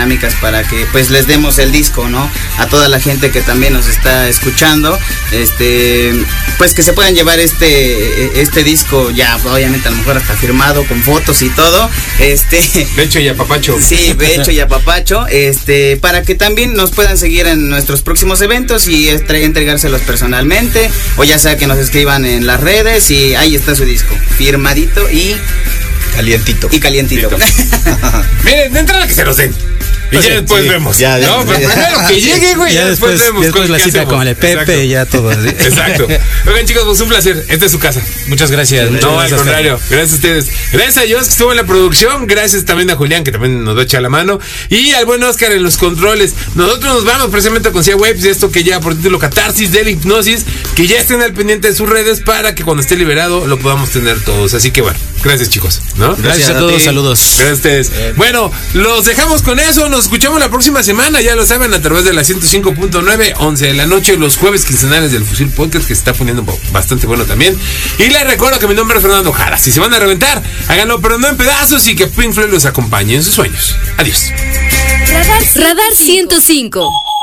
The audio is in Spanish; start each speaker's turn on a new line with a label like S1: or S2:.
S1: dinámicas para que pues les demos el disco, ¿no? A toda la gente que también nos está escuchando, pues que se puedan llevar este disco ya, obviamente a lo mejor hasta firmado con fotos y todo,
S2: de hecho y apapacho.
S1: Sí, de hecho y apapacho, para que también nos puedan seguir en nuestros próximos eventos y entregárselos personalmente, o ya sea que nos escriban en las redes y ahí está su disco, firmadito y
S3: calientito.
S2: Miren, de entrada que se los den. Y ya después vemos. No, pero primero que llegue, güey.
S4: Ya después vemos. Después la cita con el Pepe y ya todo. ¿Sí?
S2: Exacto. Oigan, chicos, pues un placer. Esta es su casa.
S4: Muchas gracias.
S2: No, al contrario. Gracias a ustedes. Gracias a Dios que estuvo en la producción. Gracias también a Julián, que también nos va a echar la mano. Y al buen Oscar en los controles. Nosotros nos vamos precisamente con CIA Waves, esto que lleva por título Catarsis de la Hipnosis. Que ya estén al pendiente de sus redes para que cuando esté liberado lo podamos tener todos. Así que bueno, gracias, chicos, ¿no?
S4: Gracias a todos. Saludos.
S2: Gracias a ustedes. Bueno, los dejamos con eso. Nos escuchamos la próxima semana, ya lo saben, a través de la 105.9, 11 de la noche, los jueves quincenales del Fusil Podcast, que se está poniendo bastante bueno también. Y les recuerdo que mi nombre es Fernando Jara. Si se van a reventar, háganlo, pero no en pedazos, y que Pink Floyd los acompañe en sus sueños. Adiós.
S5: Radar 105.